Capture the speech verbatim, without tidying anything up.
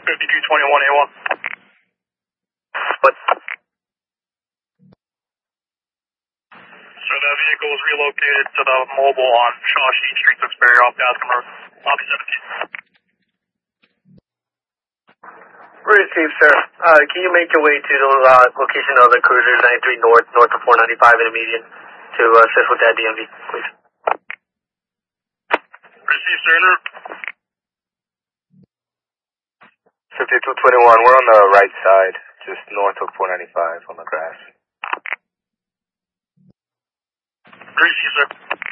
fifty-two twenty-one A one. What? So that vehicle was relocated to the mobile on Shawsheen Street, Duxbury, off Bascom Road, lobby seventeen. Received, sir. Uh, can you make your way to the uh, location of the Cruiser ninety-three North, north of four ninety-five in a median to uh, assist with that D M V, please? Received, sir. En route. fifty-two twenty-one, we're on the right side, just north of four ninety-five on the grass. Received, sir.